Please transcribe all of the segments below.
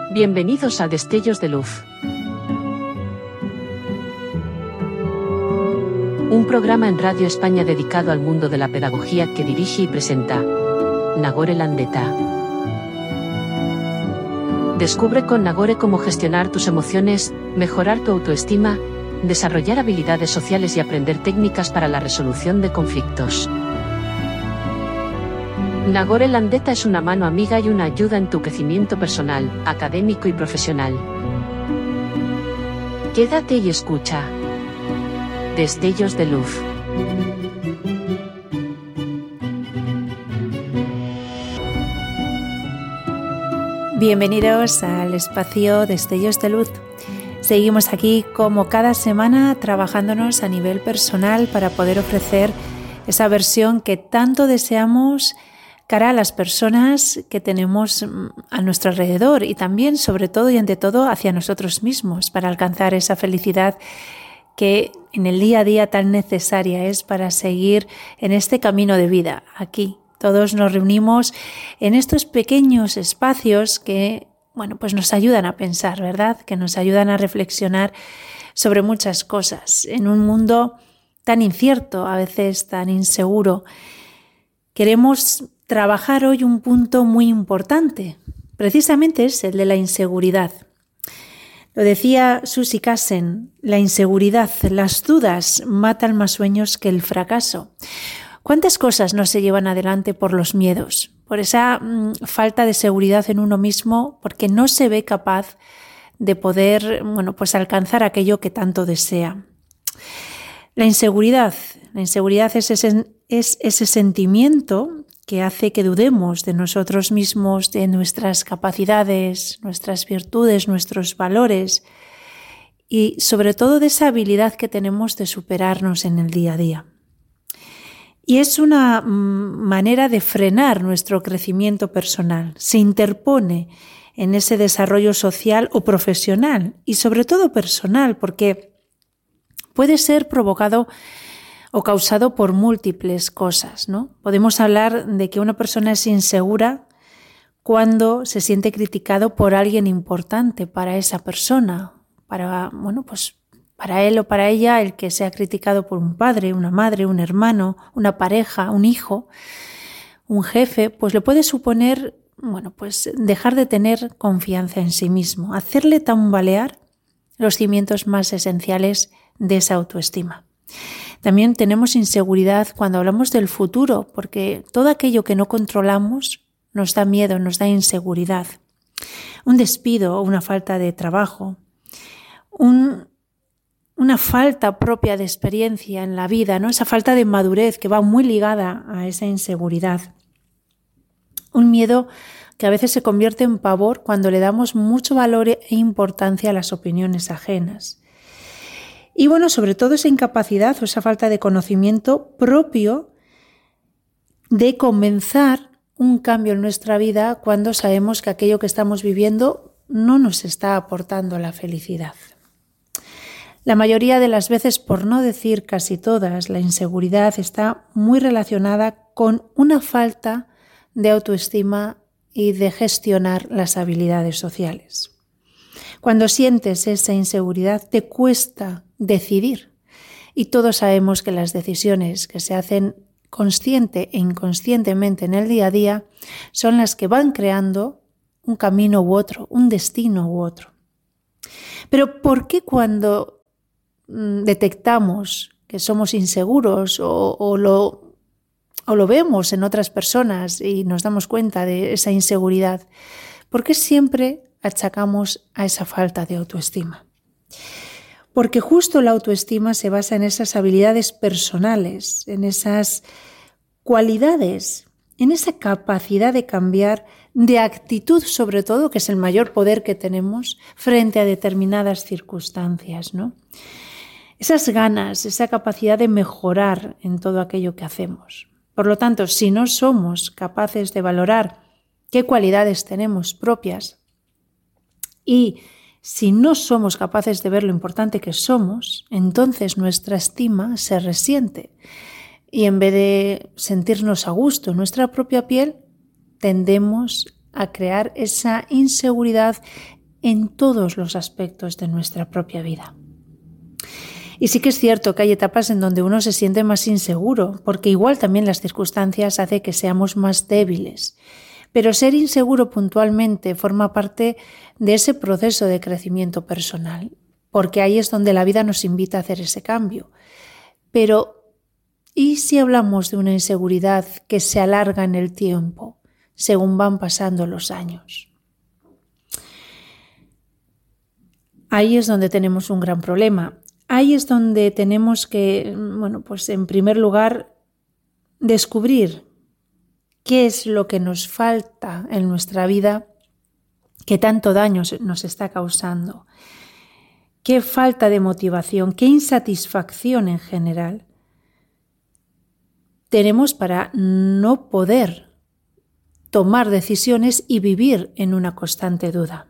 Bienvenidos a Destellos de Luz. Un programa en Radio España dedicado al mundo de la pedagogía que dirige y presenta Nagore Landeta. Descubre con Nagore cómo gestionar tus emociones, mejorar tu autoestima, desarrollar habilidades sociales y aprender técnicas para la resolución de conflictos. Nagore Landeta es una mano amiga y una ayuda en tu crecimiento personal, académico y profesional. Quédate y escucha. Destellos de Luz. Bienvenidos al espacio Destellos de Luz. Seguimos aquí como cada semana trabajándonos a nivel personal para poder ofrecer esa versión que tanto deseamos cara a las personas que tenemos a nuestro alrededor y también, sobre todo y ante todo, hacia nosotros mismos para alcanzar esa felicidad que en el día a día tan necesaria es para seguir en este camino de vida. Aquí todos nos reunimos en estos pequeños espacios que, pues nos ayudan a pensar, ¿verdad? Que nos ayudan a reflexionar sobre muchas cosas. En un mundo tan incierto, a veces tan inseguro, queremos trabajar hoy un punto muy importante. Precisamente es el de la inseguridad. Lo decía Susie Kassen, la inseguridad, las dudas matan más sueños que el fracaso. ¿Cuántas cosas no se llevan adelante por los miedos? Por esa falta de seguridad en uno mismo, porque no se ve capaz de poder, alcanzar aquello que tanto desea. La inseguridad es ese sentimiento que hace que dudemos de nosotros mismos, de nuestras capacidades, nuestras virtudes, nuestros valores y sobre todo de esa habilidad que tenemos de superarnos en el día a día. Y es una manera de frenar nuestro crecimiento personal. Se interpone en ese desarrollo social o profesional y sobre todo personal, porque puede ser provocado o causado por múltiples cosas, ¿no? Podemos hablar de que una persona es insegura cuando se siente criticado por alguien importante para esa persona, para él o para ella, el que sea criticado por un padre, una madre, un hermano, una pareja, un hijo, un jefe, pues le puede suponer, dejar de tener confianza en sí mismo, hacerle tambalear los cimientos más esenciales de esa autoestima. También tenemos inseguridad cuando hablamos del futuro, porque todo aquello que no controlamos nos da miedo, nos da inseguridad. Un despido o una falta de trabajo, una falta propia de experiencia en la vida, ¿no? Esa falta de madurez que va muy ligada a esa inseguridad. Un miedo que a veces se convierte en pavor cuando le damos mucho valor e importancia a las opiniones ajenas. Y sobre todo esa incapacidad o esa falta de conocimiento propio de comenzar un cambio en nuestra vida cuando sabemos que aquello que estamos viviendo no nos está aportando la felicidad. La mayoría de las veces, por no decir casi todas, la inseguridad está muy relacionada con una falta de autoestima y de gestionar las habilidades sociales. Cuando sientes esa inseguridad, te cuesta decidir. Y todos sabemos que las decisiones que se hacen consciente e inconscientemente en el día a día son las que van creando un camino u otro, un destino u otro. Pero ¿por qué cuando detectamos que somos inseguros o lo vemos en otras personas y nos damos cuenta de esa inseguridad, por qué siempre achacamos a esa falta de autoestima? Porque justo la autoestima se basa en esas habilidades personales, en esas cualidades, en esa capacidad de cambiar de actitud, sobre todo, que es el mayor poder que tenemos frente a determinadas circunstancias, ¿no? Esas ganas, esa capacidad de mejorar en todo aquello que hacemos. Por lo tanto, si no somos capaces de valorar qué cualidades tenemos propias y si no somos capaces de ver lo importante que somos, entonces nuestra estima se resiente y en vez de sentirnos a gusto en nuestra propia piel, tendemos a crear esa inseguridad en todos los aspectos de nuestra propia vida. Y sí que es cierto que hay etapas en donde uno se siente más inseguro, porque igual también las circunstancias hacen que seamos más débiles. Pero ser inseguro puntualmente forma parte de ese proceso de crecimiento personal, porque ahí es donde la vida nos invita a hacer ese cambio. Pero, ¿y si hablamos de una inseguridad que se alarga en el tiempo, según van pasando los años? Ahí es donde tenemos un gran problema. Ahí es donde tenemos que, pues en primer lugar, descubrir qué es lo que nos falta en nuestra vida, qué tanto daño nos está causando, qué falta de motivación, qué insatisfacción en general tenemos para no poder tomar decisiones y vivir en una constante duda.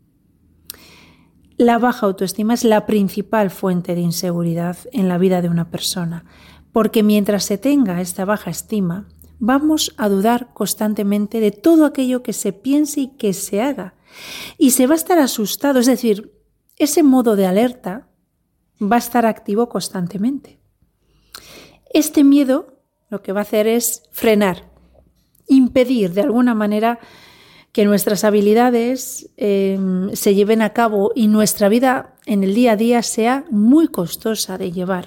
La baja autoestima es la principal fuente de inseguridad en la vida de una persona, porque mientras se tenga esta baja estima, vamos a dudar constantemente de todo aquello que se piense y que se haga. Y se va a estar asustado, es decir, ese modo de alerta va a estar activo constantemente. Este miedo lo que va a hacer es frenar, impedir de alguna manera que nuestras habilidades se lleven a cabo y nuestra vida en el día a día sea muy costosa de llevar.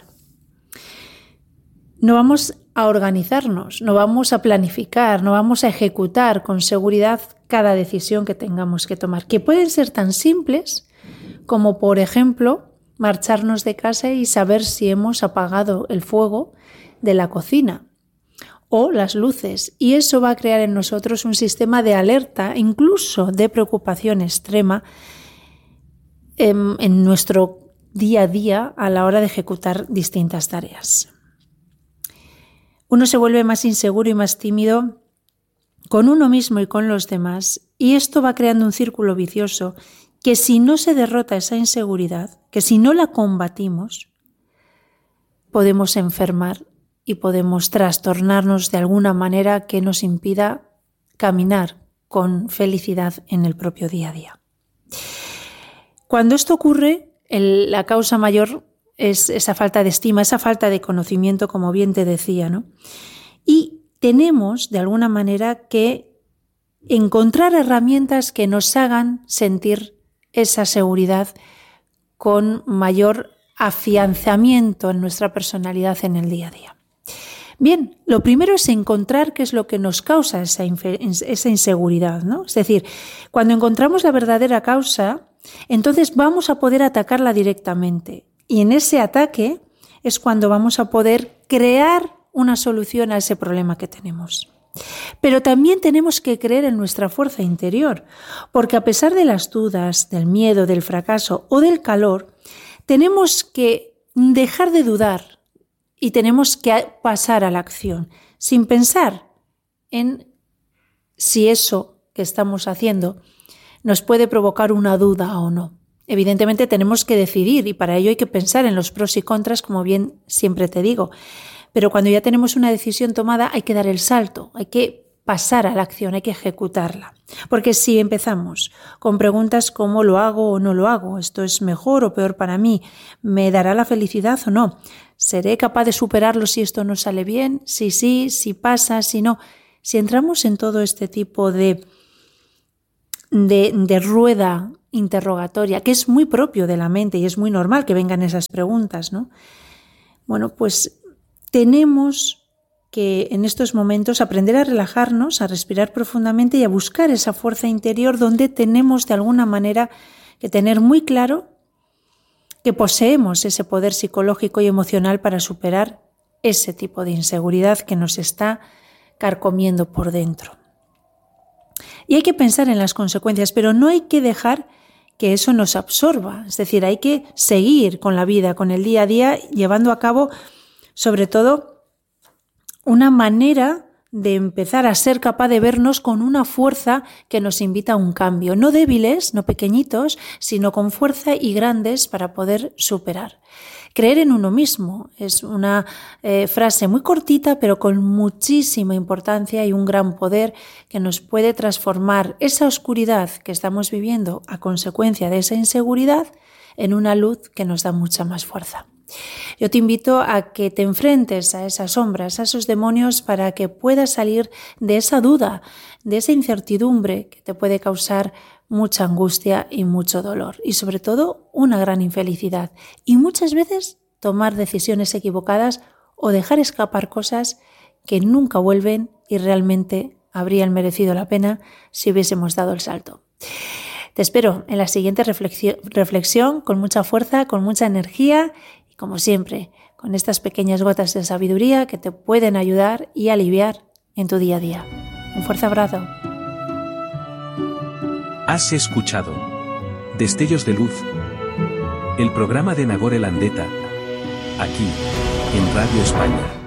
No vamos a organizarnos, no vamos a planificar, no vamos a ejecutar con seguridad cada decisión que tengamos que tomar, que pueden ser tan simples como, por ejemplo, marcharnos de casa y saber si hemos apagado el fuego de la cocina o las luces, y eso va a crear en nosotros un sistema de alerta, incluso de preocupación extrema en nuestro día a día a la hora de ejecutar distintas tareas. Uno se vuelve más inseguro y más tímido con uno mismo y con los demás, y esto va creando un círculo vicioso que si no se derrota esa inseguridad, que si no la combatimos, podemos enfermar y podemos trastornarnos de alguna manera que nos impida caminar con felicidad en el propio día a día. Cuando esto ocurre, la causa mayor es esa falta de estima, esa falta de conocimiento, como bien te decía, ¿no? Y tenemos, de alguna manera, que encontrar herramientas que nos hagan sentir esa seguridad con mayor afianzamiento en nuestra personalidad en el día a día. Bien, lo primero es encontrar qué es lo que nos causa esa inseguridad, ¿no? Es decir, cuando encontramos la verdadera causa, entonces vamos a poder atacarla directamente. Y en ese ataque es cuando vamos a poder crear una solución a ese problema que tenemos. Pero también tenemos que creer en nuestra fuerza interior, porque a pesar de las dudas, del miedo, del fracaso o del calor, tenemos que dejar de dudar y tenemos que pasar a la acción, sin pensar en si eso que estamos haciendo nos puede provocar una duda o no. Evidentemente tenemos que decidir y para ello hay que pensar en los pros y contras, como bien siempre te digo. Pero cuando ya tenemos una decisión tomada hay que dar el salto, hay que pasar a la acción, hay que ejecutarla. Porque si empezamos con preguntas como ¿lo hago o no lo hago? ¿Esto es mejor o peor para mí? ¿Me dará la felicidad o no? ¿Seré capaz de superarlo si esto no sale bien? Si sí, si pasa, si no. Si entramos en todo este tipo de rueda interrogatoria, que es muy propio de la mente y es muy normal que vengan esas preguntas, ¿no? Bueno, pues tenemos que en estos momentos aprender a relajarnos, a respirar profundamente y a buscar esa fuerza interior donde tenemos de alguna manera que tener muy claro que poseemos ese poder psicológico y emocional para superar ese tipo de inseguridad que nos está carcomiendo por dentro. Y hay que pensar en las consecuencias, pero no hay que dejar que eso nos absorba. Es decir, hay que seguir con la vida, con el día a día, llevando a cabo, sobre todo, una manera de empezar a ser capaz de vernos con una fuerza que nos invita a un cambio. No débiles, no pequeñitos, sino con fuerza y grandes para poder superar. Creer en uno mismo es una frase muy cortita, pero con muchísima importancia y un gran poder que nos puede transformar esa oscuridad que estamos viviendo a consecuencia de esa inseguridad en una luz que nos da mucha más fuerza. Yo te invito a que te enfrentes a esas sombras, a esos demonios, para que puedas salir de esa duda, de esa incertidumbre que te puede causar mucha angustia y mucho dolor y sobre todo una gran infelicidad y muchas veces tomar decisiones equivocadas o dejar escapar cosas que nunca vuelven y realmente habrían merecido la pena si hubiésemos dado el salto. Te espero en la siguiente reflexión con mucha fuerza, con mucha energía y como siempre con estas pequeñas gotas de sabiduría que te pueden ayudar y aliviar en tu día a día. Un fuerte abrazo. Has escuchado Destellos de Luz, el programa de Nagore Landeta, aquí, en Radio España.